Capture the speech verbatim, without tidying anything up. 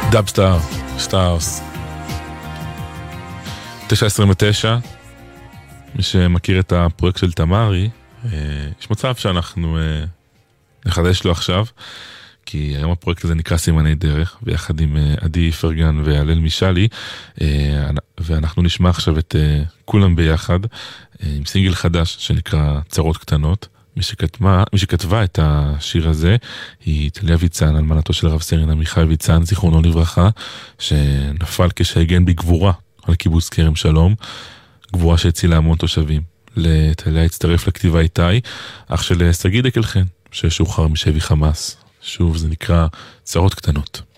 דאב סטאר, סטארס. תשע עשרים ותשע, מי שמכיר את הפרויקט של תמרי, יש מצב שאנחנו נחדש לו עכשיו, כי היום הפרויקט הזה נקרא סימני דרך, ביחד עם עדי פרגן והלל מישלי, ואנחנו נשמע עכשיו את כולם ביחד, עם סינגל חדש שנקרא צרות קטנות. מי שכתבה, מי שכתבה את השיר הזה היא טליה ויצן, אלמנתו של רב סרן עמיחי ויצן, זיכרונו לברכה, שנפל כשהגן בגבורה על קיבוץ כרם שלום, גבורה שהצילה המון תושבים. לטליה הצטרף לכתיבה איתי, אח של סגי דקלחן, ששוחרר משבי חמאס. שוב, זה נקרא צרות קטנות.